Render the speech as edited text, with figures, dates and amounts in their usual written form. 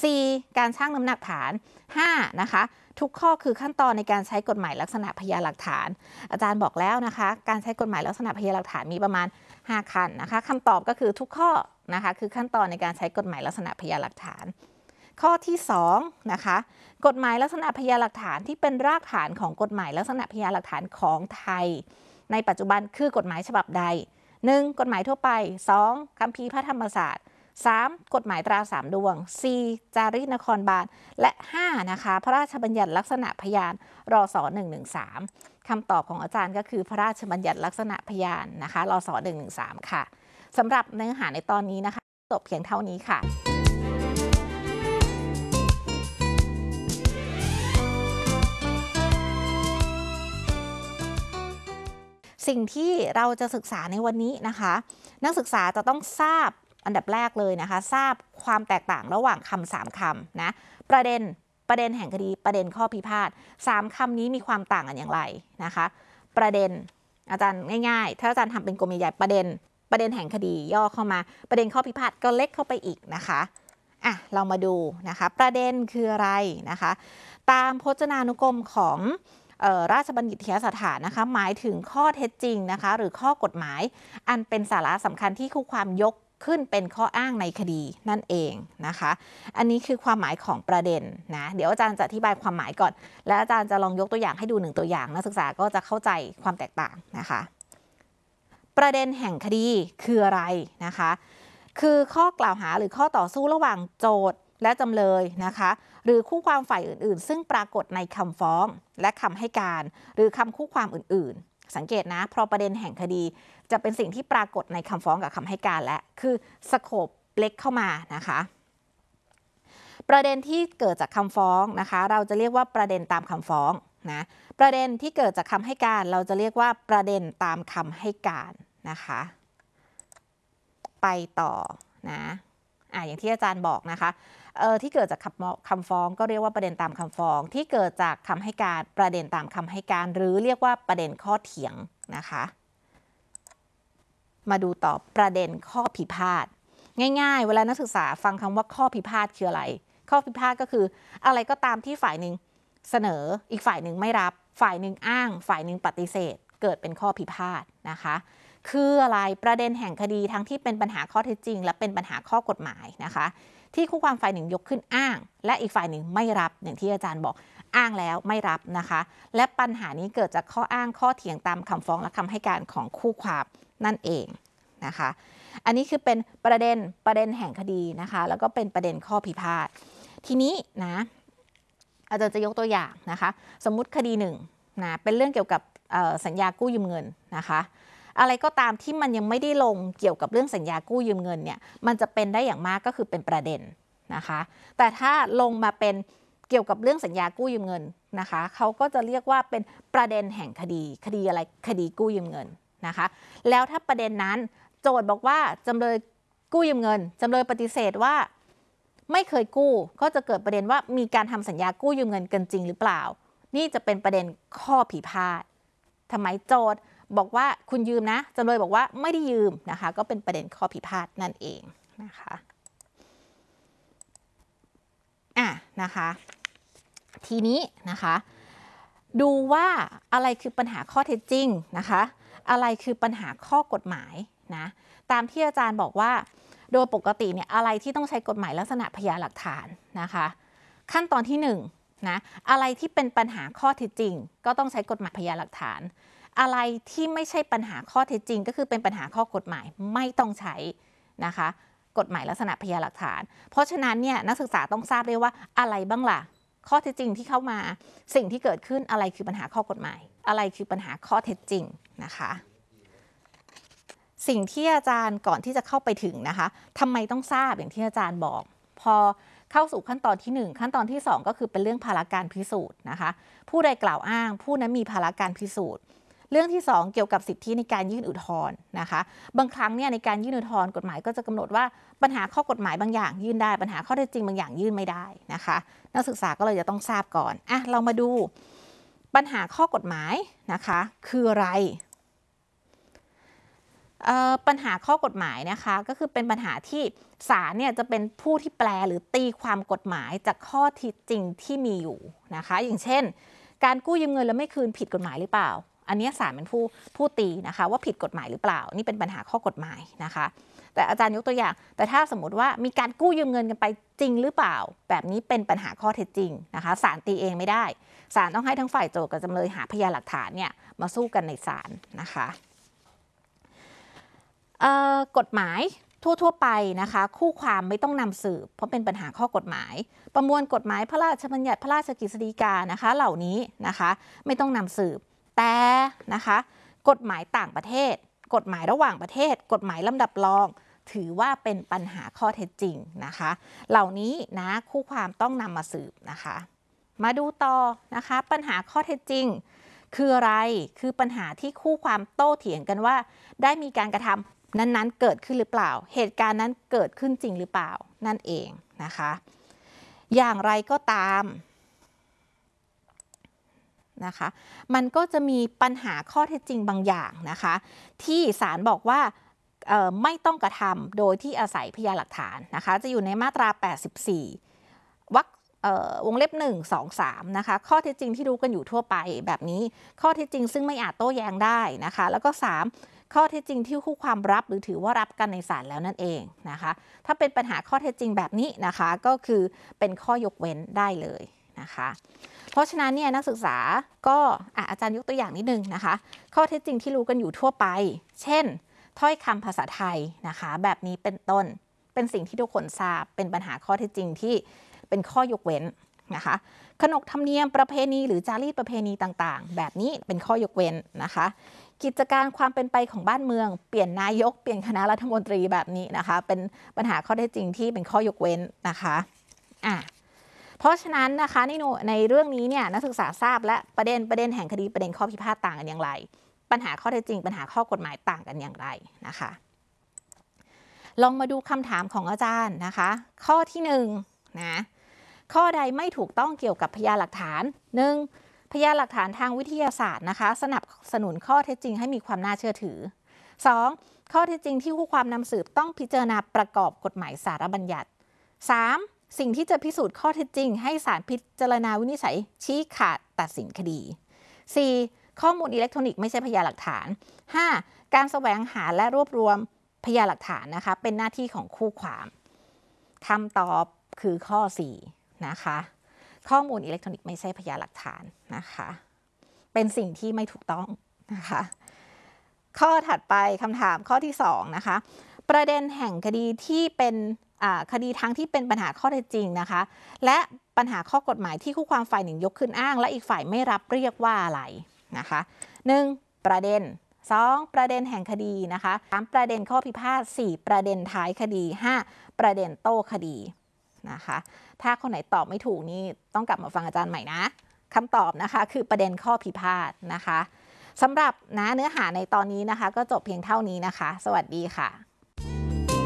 4. การชั่งน้ำหนักฐาน 5. นะคะทุกข้อคือขั้นตอนในการใช้กฎหมายลักษณะพยานหลักฐานอาจารย์บอกแล้วนะคะการใช้กฎหมายลักษณะพยานหลักฐานมีประมาณ5ขั้นนะคะคำตอบก็คือทุกข้อนะคะคือขั้นตอนในการใช้กฎหมายลักษณะพยานหลักฐานข้อที่2นะคะกฎหมายลักษณะพยานหลักฐานที่เป็นรากฐานของกฎหมายลักษณะพยานหลักฐานของไทยในปัจจุบันคือกฎหมายฉบับใด 1. กฎหมายทั่วไป 2. คัมภีร์พระธรรมศาสตร์ 3. กฎหมายตรา3 ดวง 4. จารีตนครบาลและ 5. นะคะพระราชบัญญัติลักษณะพยานรศ113คำตอบของอาจารย์ก็คือพระราชบัญญัติลักษณะพยานนะคะรศ113ค่ะสำหรับเนื้อหาในตอนนี้นะคะจบเพียงเท่านี้ค่ะสิ่งที่เราจะศึกษาในวันนี้นะคะนักศึกษาจะต้องทราบอันดับแรกเลยนะคะทราบความแตกต่างระหว่างคำ3คำนะประเด็นแห่งคดีประเด็นข้อพิพาท3คำนี้มีความต่างกันอย่างไรนะคะประเด็นอาจารย์ง่ายๆถ้าอาจารย์ทำเป็นกลมใหญ่ๆประเด็นแห่งคดีย่อเข้ามาประเด็นข้อพิพาทก็เล็กเข้าไปอีกนะคะเรามาดูนะคะประเด็นคืออะไรนะคะตามพจนานุกรมของราชบัณฑิตยสถานนะคะหมายถึงข้อเท็จจริงนะคะหรือข้อกฎหมายอันเป็นสาระสำคัญที่คู่ความยกขึ้นเป็นข้ออ้างในคดีนั่นเองนะคะอันนี้คือความหมายของประเด็นนะเดี๋ยวอาจารย์จะอธิบายความหมายก่อนและอาจารย์จะลองยกตัวอย่างให้ดู1ตัวอย่างนักศึกษาก็จะเข้าใจความแตกต่างนะคะประเด็นแห่งคดีคืออะไรนะคะคือข้อกล่าวหาหรือข้อต่อสู้ระหว่างโจทก์และจำเลยนะคะหรือคู่ความฝ่ายอื่นๆซึ่งปรากฏในคำฟ้องและคำให้การหรือคำคู่ความอื่นๆสังเกตนะเพราะประเด็นแห่งคดีจะเป็นสิ่งที่ปรากฏในคำฟ้องกับคำให้การและคือสโคปเล็กเข้ามานะคะประเด็นที่เกิดจากคำฟ้องนะคะเราจะเรียกว่าประเด็นตามคำฟ้องนะประเด็นที่เกิดจากคำให้การเราจะเรียกว่าประเด็นตามคำให้การนะคะไปต่อนะอย่างที่อาจารย์บอกนะคะที่เกิดจากคำฟ้องก็เรียกว่าประเด็นตามคำฟ้องที่เกิดจากคำให้การประเด็นตามคำให้การหรือเรียกว่าประเด็นข้อเถียงนะคะมาดูต่อประเด็นข้อพิพาทง่ายๆเวลานักศึกษาฟังคำว่าข้อพิพาทคืออะไรข้อพิพาทก็คืออะไรก็ตามที่ฝ่ายหนึ่งเสนออีกฝ่ายหนึ่งไม่รับฝ่ายหนึ่งอ้างฝ่ายหนึ่งปฏิเสธเกิดเป็นข้อพิพาทนะคะคืออะไรประเด็นแห่งคดีทั้งที่เป็นปัญหาข้อเท็จจริงและเป็นปัญหาข้อกฎหมายนะคะที่คู่ความฝ่ายหนึ่งยกขึ้นอ้างและอีกฝ่ายหนึ่งไม่รับอย่างที่อาจารย์บอกอ้างแล้วไม่รับนะคะและปัญหานี้เกิดจากข้ออ้างข้อเถียงตามคำฟ้องและคำให้การของคู่ความนั่นเองนะคะอันนี้คือเป็นประเด็นแห่งคดีนะคะแล้วก็เป็นประเด็นข้อพิพาททีนี้นะอาจารย์จะยกตัวอย่างนะคะสมมุติคดี1นะเป็นเรื่องเกี่ยวกับสัญญากู้ยืมเงินนะคะอะไรก็ตามที่มันยังไม่ได้ลงเกี่ยวกับเรื่องสัญญากู้ยืมเงินเนี่ยมันจะเป็นได้อย่างมากก็คือเป็นประเด็นนะคะแต่ถ้าลงมาเป็นเกี่ยวกับเรื่องสัญญากู้ยืมเงินนะคะเขาก็จะเรียกว่าเป็นประเด็นแห่งคดีอะไรคดีกู้ยืมเงินนะคะแล้วถ้าประเด็นนั้นโจทย์บอกว่าจำเลยกู้ยืมเงินจำเลยปฏิเสธว่าไม่เคยกู้ก็จะเกิดประเด็นว่ามีการทำสัญญากู้ยืมเงินกันจริงหรือเปล่านี่จะเป็นประเด็นข้อพิพาททำไมโจทย์บอกว่าคุณยืมนะจำเลยบอกว่าไม่ได้ยืมนะคะก็เป็นประเด็นข้อพิพาทนั่นเองนะคะนะคะทีนี้นะคะดูว่าอะไรคือปัญหาข้อเท็จจริงนะคะอะไรคือปัญหาข้อกฎหมายนะตามที่อาจารย์บอกว่าโดยปกติเนี่ยอะไรที่ต้องใช้กฎหมายลักษณะพยานหลักฐานนะคะขั้นตอนที่1นะอะไรที่เป็นปัญหาข้อเท็จจริงก็ต้องใช้กฎหมายพยานหลักฐานอะไรที่ไม่ใช่ปัญหาข้อเท็จจริงก็คือเป็นปัญหาข้อกฎหมายไม่ต้องใช้นะคะกฎหมายลักษณะพยานหลักฐานเพราะฉะนั้นเนี่ยนักศึกษาต้องทราบได้ว่าอะไรบ้างล่ะข้อเท็จจริงที่เข้ามาสิ่งที่เกิดขึ้นอะไรคือปัญหาข้อกฎหมายอะไรคือปัญหาข้อเท็จจริงนะคะสิ่งที่อาจารย์ก่อนที่จะเข้าไปถึงนะคะทำไมต้องทราบอย่างที่อาจารย์บอกพอเข้าสู่ขั้นตอนที่1ขั้นตอนที่2ก็คือเป็นเรื่องภาระการพิสูจน์นะคะผู้ใดกล่าวอ้างผู้นั้นมีภาระการพิสูจน์เรื่องที่2เกี่ยวกับสิทธิในการยื่นอุทธรณ์นะคะบางครั้งเนี่ยในการยื่นอุทธรณ์กฎหมายก็จะกำหนดว่าปัญหาข้อกฎหมายบางอย่างยื่นได้ปัญหาข้อเท็จจริงบางอย่างยื่นไม่ได้นะคะนักศึกษาก็เลยจะต้องทราบก่อนเรามาดูปัญหาข้อกฎหมายนะคะคืออะไรปัญหาข้อกฎหมายนะคะก็คือเป็นปัญหาที่ศาลเนี่ยจะเป็นผู้ที่แปลหรือตีความกฎหมายจากข้อเท็จจริงที่มีอยู่นะคะอย่างเช่นการกู้ยืมเงินแล้วไม่คืนผิดกฎหมายหรือเปล่าอันนี้ศาลเป็นผู้ตีนะคะว่าผิดกฎหมายหรือเปล่านี่เป็นปัญหาข้อกฎหมายนะคะแต่อาจารย์ยกตัวอย่างแต่ถ้าสมมติว่ามีการกู้ยืมเงินกันไปจริงหรือเปล่าแบบนี้เป็นปัญหาข้อเท็จจริงนะคะศาลตีเองไม่ได้ศาลต้องให้ทั้งฝ่ายโจทก์กับจำเลยหาพยานหลักฐานเนี่ยมาสู้กันในศาลนะคะกฎหมายทั่วไปนะคะคู่ความไม่ต้องนำสืบเพราะเป็นปัญหาข้อกฎหมายประมวลกฎหมายพระราชบัญญัติพระราชกฤษฎีกานะคะเหล่านี้นะคะไม่ต้องนำสืบแต่นะคะกฎหมายต่างประเทศกฎหมายระหว่างประเทศกฎหมายลำดับรองถือว่าเป็นปัญหาข้อเท็จจริงนะคะเหล่านี้นะคู่ความต้องนำมาสืบนะคะมาดูต่อนะคะปัญหาข้อเท็จจริงคืออะไรคือปัญหาที่คู่ความโต้เถียงกันว่าได้มีการกระทำนั้นๆเกิดขึ้นหรือเปล่าเหตุการณ์นั้นเกิดขึ้นจริงหรือเปล่านั่นเองนะคะอย่างไรก็ตามนะคะมันก็จะมีปัญหาข้อเท็จจริงบางอย่างนะคะที่ศาลบอกว่าไม่ต้องกระทำโดยที่อาศัยพยานหลักฐานนะคะจะอยู่ในมาตรา84วรรควงเล็บ1 2 3นะคะข้อเท็จจริงที่รู้กันอยู่ทั่วไปแบบนี้ข้อเท็จจริงซึ่งไม่อาจโต้แย้งได้นะคะแล้วก็3ข้อเท็จจริงที่คู่ความรับหรือถือว่ารับกันในศาลแล้วนั่นเองนะคะถ้าเป็นปัญหาข้อเท็จจริงแบบนี้นะคะก็คือเป็นข้อยกเว้นได้เลยนะคะเพราะฉะนั้นเนี่ยนักศึกษาก็อาจารย์ยกตัวอย่างนิดนึงนะคะข้อเท็จจริงที่รู้กันอยู่ทั่วไปเช่นถ้อยคำภาษาไทยนะคะแบบนี้เป็นต้นเป็นสิ่งที่ทุกคนทราบเป็นปัญหาข้อเท็จจริงที่เป็นข้อยกเว้นนะคะขนบธรรมเนียมประเพณีหรือจารีตประเพณีต่างๆแบบนี้เป็นข้อยกเว้นนะคะกิจการความเป็นไปของบ้านเมืองเปลี่ยนนายกเปลี่ยนคณะรัฐมนตรีแบบนี้นะคะเป็นปัญหาข้อเท็จจริงที่เป็นข้อยกเว้นนะคะเพราะฉะนั้นนะคะในเรื่องนี้เนี่ยนักศึกษาทราบและประเด็นแห่งคดีประเด็นข้อพิพาทต่างกันอย่างไรปัญหาข้อเท็จจริงปัญหาข้อกฎหมายต่างกันอย่างไรนะคะลองมาดูคำถามของอาจารย์นะคะข้อที่1นะข้อใดไม่ถูกต้องเกี่ยวกับพยานหลักฐาน 1. พยานหลักฐานทางวิทยาศาสตร์นะคะสนับสนุนข้อเท็จจริงให้มีความน่าเชื่อถือ 2. ข้อเท็จจริงที่คู่ความนำสืบต้องพิจารณาประกอบกฎหมายสาระบัญญัติ 3. สิ่งที่จะพิสูจน์ข้อเท็จจริงให้ศาลพิจารณาวินิจฉัยชี้ขาดตัดสินคดี 4. ข้อมูลอิเล็กทรอนิกส์ไม่ใช่พยานหลักฐาน 5. การแสวงหาและรวบรวมพยานหลักฐานนะคะเป็นหน้าที่ของคู่ความคำตอบคือข้อ4นะคะข้อมูลอิเล็กทรอนิกส์ไม่ใช่พยานหลักฐานนะคะเป็นสิ่งที่ไม่ถูกต้องนะคะข้อถัดไปคำถามข้อที่2นะคะประเด็นแห่งคดีที่เป็นคดีทั้งที่เป็นปัญหาข้อเท็จจริงนะคะและปัญหาข้อกฎหมายที่คู่ความฝ่ายหนึ่งยกขึ้นอ้างและอีกฝ่ายไม่รับเรียกว่าอะไรนะคะ1. ประเด็น 2. ประเด็นแห่งคดีนะคะ 3. ประเด็นข้อพิพาท 4. ประเด็นท้ายคดี 5. ประเด็นโต้คดีนะคะถ้าคนไหนตอบไม่ถูกนี่ต้องกลับมาฟังอาจารย์ใหม่นะคำตอบนะคะคือประเด็นข้อพิพาทนะคะสำหรับเนื้อหาในตอนนี้นะคะก็จบเพียงเท่านี้นะคะสวัสดีค่ะ